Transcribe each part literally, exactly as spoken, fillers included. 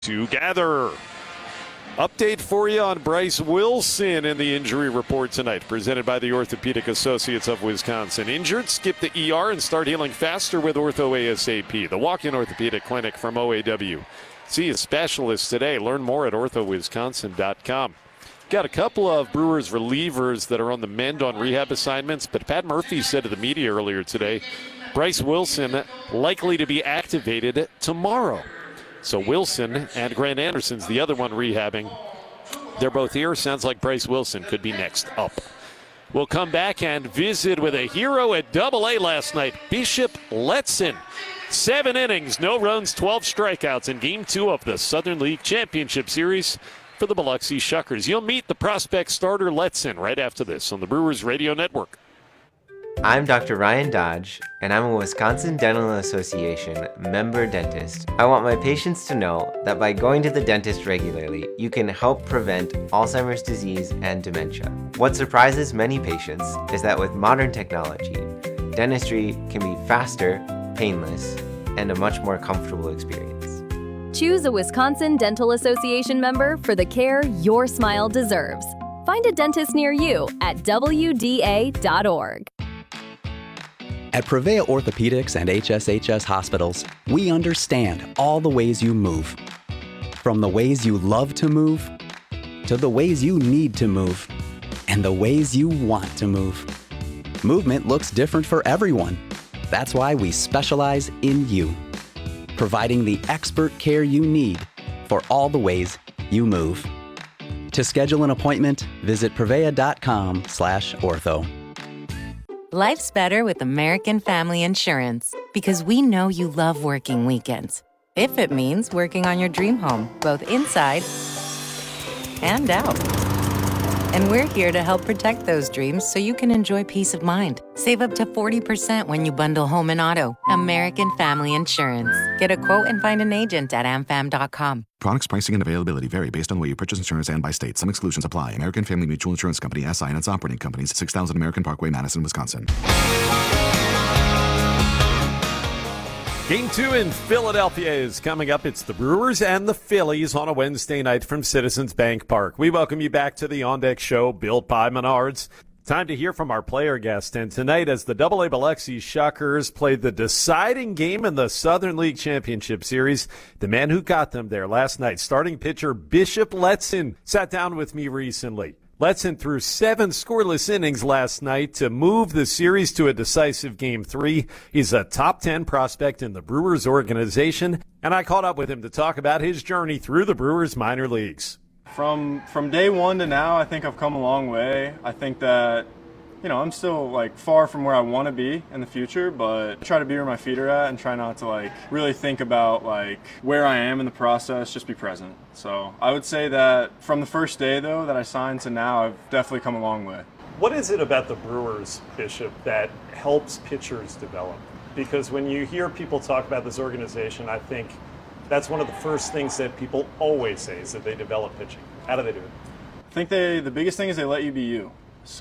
Together. Update for you on Bryce Wilson in the injury report tonight, presented by the Orthopedic Associates of Wisconsin. Injured, skip the E R and start healing faster with Ortho ASAP, the walk-in orthopedic clinic from O A W. See a specialist today. Learn more at ortho wisconsin dot com. Got a couple of Brewers relievers that are on the mend on rehab assignments, but Pat Murphy said to the media earlier today, Bryce Wilson likely to be activated tomorrow. So Wilson and Grant Anderson's the other one rehabbing. They're both here. Sounds like Bryce Wilson could be next up. We'll come back and visit with a hero at Double A last night, Bishop Letson. Seven innings, no runs, twelve strikeouts in Game two of the Southern League Championship Series for the Biloxi Shuckers. You'll meet the prospect starter Letson right after this on the Brewers Radio Network. I'm Doctor Ryan Dodge, and I'm a Wisconsin Dental Association member dentist. I want my patients to know that by going to the dentist regularly, you can help prevent Alzheimer's disease and dementia. What surprises many patients is that with modern technology, dentistry can be faster, painless, and a much more comfortable experience. Choose a Wisconsin Dental Association member for the care your smile deserves. Find a dentist near you at W D A dot org. At Prevea Orthopedics and H S H S Hospitals, we understand all the ways you move. From the ways you love to move, to the ways you need to move, and the ways you want to move. Movement looks different for everyone. That's why we specialize in you, providing the expert care you need for all the ways you move. To schedule an appointment, visit prevea dot com slash ortho. Life's better with American Family Insurance because we know you love working weekends. If it means working on your dream home, both inside and out. And we're here to help protect those dreams so you can enjoy peace of mind. Save up to forty percent when you bundle home and auto. American Family Insurance. Get a quote and find an agent at a m fam dot com. Products, pricing, and availability vary based on where you purchase insurance and by state. Some exclusions apply. American Family Mutual Insurance Company, S I and its operating companies, six thousand American Parkway, Madison, Wisconsin. Game two in Philadelphia is coming up. It's the Brewers and the Phillies on a Wednesday night from Citizens Bank Park. We welcome you back to the On Deck Show, built by Menards. Time to hear from our player guest. And tonight, as the Double A Biloxi Shuckers played the deciding game in the Southern League Championship Series, the man who got them there last night, starting pitcher Bishop Letson, sat down with me recently. Letson threw seven scoreless innings last night to move the series to a decisive Game three. He's a top ten prospect in the Brewers organization, and I caught up with him to talk about his journey through the Brewers minor leagues. From from day one to now, I think I've come a long way. I think that, you know, I'm still like far from where I want to be in the future, but I try to be where my feet are at and try not to like really think about like where I am in the process, just be present. So I would say that from the first day though that I signed to now, I've definitely come a long way. What is it about the Brewers, Bishop, that helps pitchers develop? Because when you hear people talk about this organization, I think that's one of the first things that people always say is that they develop pitching. How do they do it? I think they the biggest thing is they let you be you.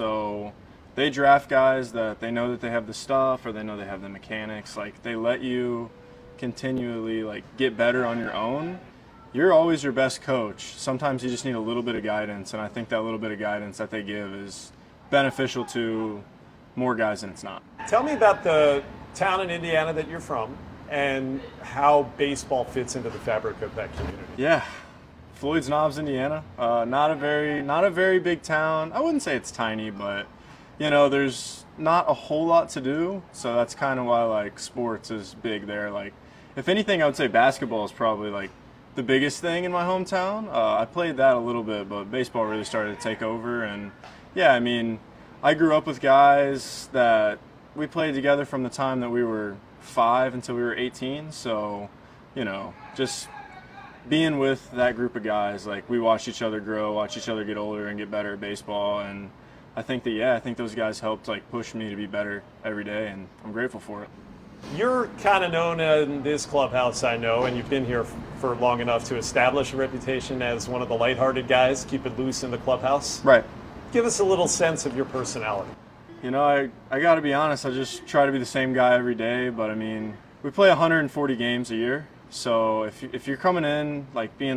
So they draft guys that they know that they have the stuff or they know they have the mechanics. Like they let you continually like get better on your own. You're always your best coach. Sometimes you just need a little bit of guidance, and I think that little bit of guidance that they give is beneficial to more guys than it's not. Tell me about the town in Indiana that you're from and how baseball fits into the fabric of that community. Yeah, Floyd's Knobs, Indiana. Uh, not a very, not a very big town. I wouldn't say it's tiny, but you know, there's not a whole lot to do. So that's kind of why like sports is big there. Like, if anything, I would say basketball is probably like the biggest thing in my hometown. Uh, I played that a little bit, but baseball really started to take over. And yeah, I mean, I grew up with guys that we played together from the time that we were five until we were eighteen. So, you know, just being with that group of guys, like we watched each other grow, watch each other get older and get better at baseball. And I think that, yeah, I think those guys helped like push me to be better every day, and I'm grateful for it. You're kind of known in this clubhouse, I know, and you've been here for long enough to establish a reputation as one of the lighthearted guys, keep it loose in the clubhouse. Right. Give us a little sense of your personality. You know, I, I got to be honest, I just try to be the same guy every day, but I mean, we play one hundred forty games a year, so if, if you're coming in, like being